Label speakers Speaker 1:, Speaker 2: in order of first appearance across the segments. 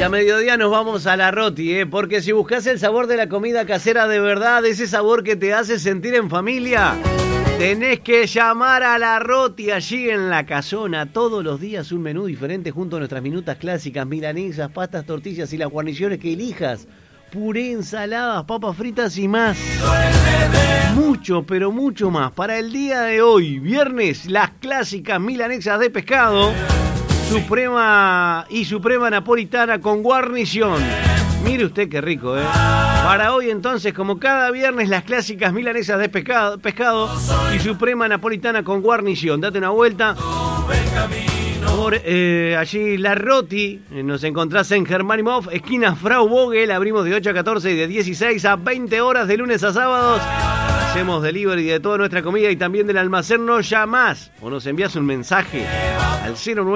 Speaker 1: a mediodía nos vamos a la Roti, porque si buscas el sabor de la comida casera de verdad, ese sabor que te hace sentir en familia, tenés que llamar a la Roti allí en La Casona. Todos los días un menú diferente junto a nuestras minutas clásicas, milanesas, pastas, tortillas y las guarniciones que elijas. Puré, ensaladas, papas fritas y más. Mucho, pero mucho más. Para el día de hoy, viernes, las clásicas milanesas de pescado. Suprema napolitana con guarnición. Mire usted qué rico, Para hoy entonces, como cada viernes, las clásicas milanesas de pescado y suprema napolitana con guarnición. Date una vuelta por allí La Roti. Nos encontrás en Germanimov, esquina Frau Vogel. Abrimos de 8 a 14 y de 16 a 20 horas de lunes a sábados. Hacemos delivery de toda nuestra comida y también del almacén. Nos llamás o nos envías un mensaje al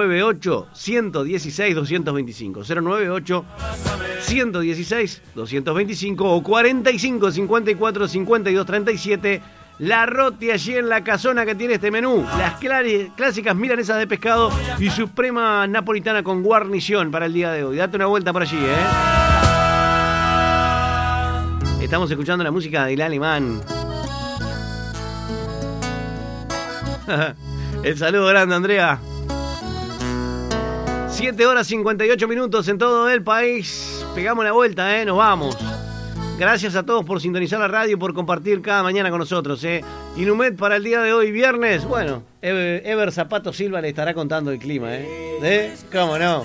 Speaker 1: 098-116-225. 098-116-225 o 45-54-52-37. La Roti allí en La Casona, que tiene este menú. Las clásicas milanesas de pescado y suprema napolitana con guarnición para el día de hoy. Date una vuelta por allí, Estamos escuchando la música de El Alemán. El saludo grande, Andrea. 7 horas 58 minutos en todo el país. Pegamos la vuelta, nos vamos. Gracias a todos por sintonizar la radio y por compartir cada mañana con nosotros, Inumet para el día de hoy, viernes. Bueno, Ever Zapato Silva le estará contando el clima, ¿Cómo no?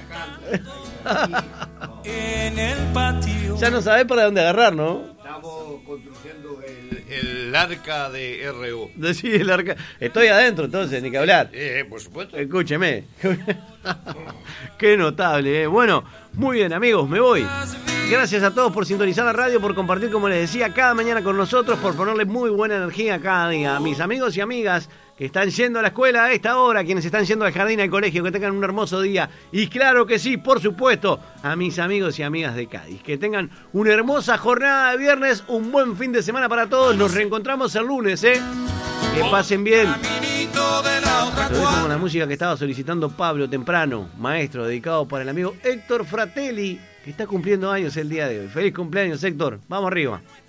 Speaker 2: En el patio.
Speaker 1: Ya no sabés para dónde agarrar, ¿no?
Speaker 3: Estamos construyendo el arca de RU.
Speaker 1: Sí, el arca. Estoy adentro, entonces, ni que hablar.
Speaker 3: Por supuesto.
Speaker 1: Escúcheme. Qué notable, Bueno, muy bien, amigos, me voy. Gracias a todos por sintonizar la radio, por compartir, como les decía, cada mañana con nosotros, por ponerle muy buena energía cada día. A mis amigos y amigas que están yendo a la escuela a esta hora, quienes están yendo al jardín, al colegio, que tengan un hermoso día. Y claro que sí, por supuesto, a mis amigos y amigas de Cádiz, que tengan una hermosa jornada de viernes, un buen fin de semana para todos. Nos reencontramos el lunes, Que pasen bien. Lo dejo con la música que estaba solicitando Pablo temprano, maestro, dedicado para el amigo Héctor Fratelli, que está cumpliendo años el día de hoy. Feliz cumpleaños, Héctor. Vamos arriba.